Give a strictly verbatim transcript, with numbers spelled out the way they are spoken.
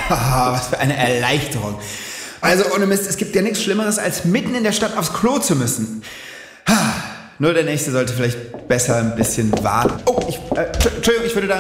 Haha, was für eine Erleichterung. Also ohne Mist, es gibt ja nichts Schlimmeres, als mitten in der Stadt aufs Klo zu müssen. Nur der Nächste sollte vielleicht besser ein bisschen warten. Oh, ich, äh, Entschuldigung, ich würde da